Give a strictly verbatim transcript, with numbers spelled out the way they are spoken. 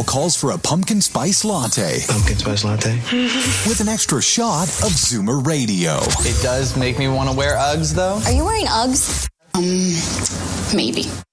Joel calls for a pumpkin spice latte. Pumpkin spice latte? With an extra shot of Zoomer Radio. It does make me want to wear Uggs, though. Are you wearing Uggs? Um, maybe.